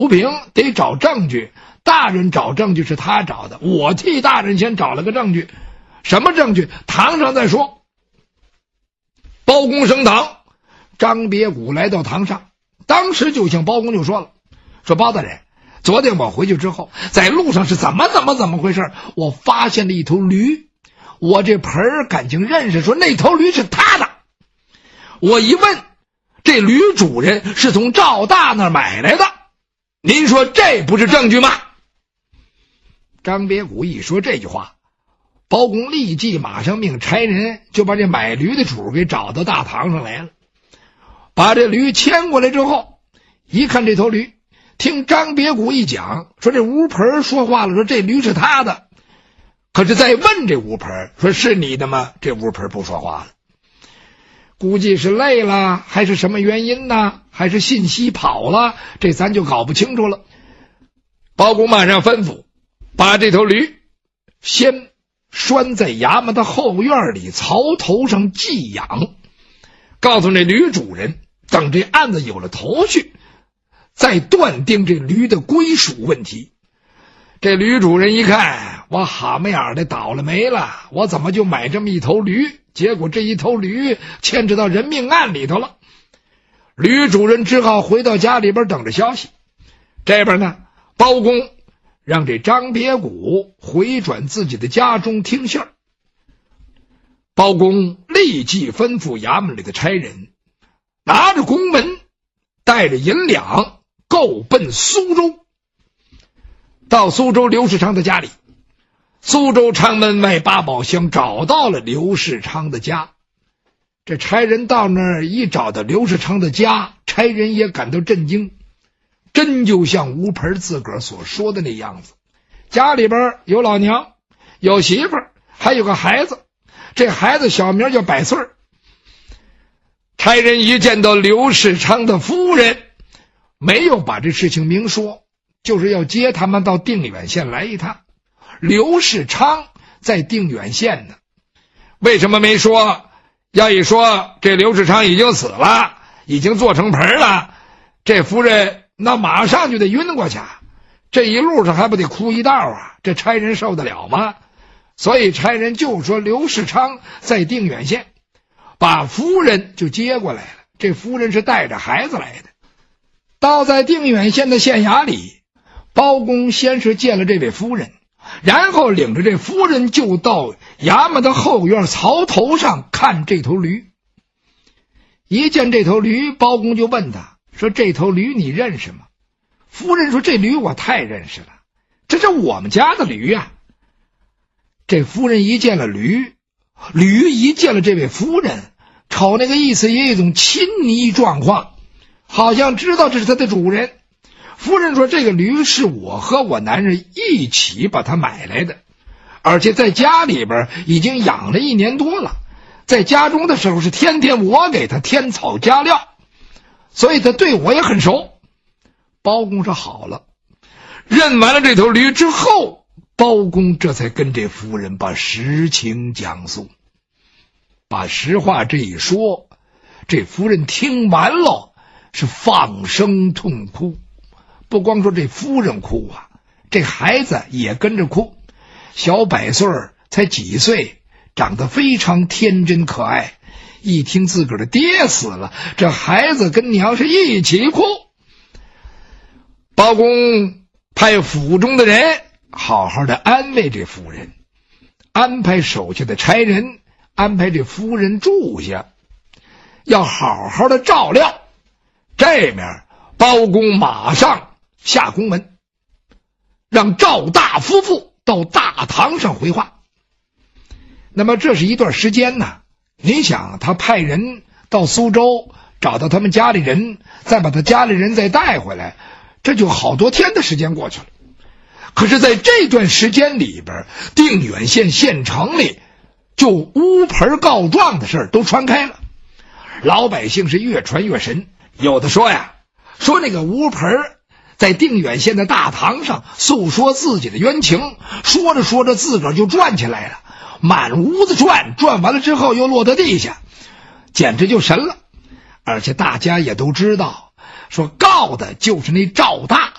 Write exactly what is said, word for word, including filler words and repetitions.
不平得找证据，大人找证据是他找的，我替大人先找了个证据。什么证据？堂上再说。包公升堂，张别谷来到堂上，当时就向包公就说了，说包大人，昨天我回去之后，在路上是怎么怎么怎么回事，我发现了一头驴，我这盆儿感情认识，说那头驴是他的。我一问，这驴主人是从赵大那儿买来的，您说这不是证据吗？张别谷一说这句话，包公立即马上命差人就把这买驴的主给找到大堂上来了，把这驴牵过来之后，一看这头驴，听张别谷一讲，说这吴盆说话了，说这驴是他的。可是再问这吴盆，说是你的吗？这吴盆不说话了，估计是累了，还是什么原因呢？还是信息跑了？这咱就搞不清楚了。包公马上吩咐，把这头驴先拴在衙门的后院里槽头上寄养，告诉那驴主人，等这案子有了头绪，再断定这驴的归属问题。这驴主人一看，我蛤蟆眼的倒了霉了，我怎么就买这么一头驴？结果这一头驴牵扯到人命案里头了。驴主人只好回到家里边等着消息。这边呢，包公让这张别谷回转自己的家中听信儿。包公立即吩咐衙门里的差人，拿着公文，带着银两，够奔苏州。到苏州刘世昌的家里，苏州长门外八宝乡找到了刘世昌的家。这差人到那儿一找到刘世昌的家，差人也感到震惊，真就像吴盆自个儿所说的那样子，家里边有老娘，有媳妇儿，还有个孩子，这孩子小名叫百岁。差人一见到刘世昌的夫人，没有把这事情明说，就是要接他们到定远县来一趟。刘世昌在定远县呢，为什么没说？要一说这刘世昌已经死了，已经做成盆了，这夫人那马上就得晕过去，这一路上还不得哭一道啊？这差人受得了吗？所以差人就说刘世昌在定远县，把夫人就接过来了。这夫人是带着孩子来的。到在定远县的县衙里，包公先是见了这位夫人，然后领着这夫人就到衙门的后院槽头上看这头驴。一见这头驴，包公就问他说，这头驴你认识吗？夫人说，这驴我太认识了，这是我们家的驴啊。这夫人一见了驴，驴一见了这位夫人，瞅那个意思也有一种亲昵状况，好像知道这是他的主人。夫人说，这个驴是我和我男人一起把它买来的，而且在家里边已经养了一年多了，在家中的时候是天天我给他添草加料，所以他对我也很熟。包公说好了。认完了这头驴之后，包公这才跟这夫人把实情讲述。把实话这一说，这夫人听完了是放声痛哭。不光说这夫人哭啊，这孩子也跟着哭。小百岁才几岁，长得非常天真可爱，一听自个儿的爹死了，这孩子跟娘是一起哭。包公派府中的人好好的安慰这夫人，安排手下的差人安排这夫人住下，要好好的照料。这面包公马上下公文，让赵大夫妇到大堂上回话。那么这是一段时间呢，你想他派人到苏州找到他们家里人，再把他家里人再带回来，这就好多天的时间过去了。可是在这段时间里边，定远县县城里就乌盆告状的事都传开了，老百姓是越传越神。有的说呀，说那个乌盆在定远县的大堂上诉说自己的冤情，说着说着自个儿就转起来了，满屋子转，转完了之后又落到地下，简直就神了。而且大家也都知道，说告的就是那赵大，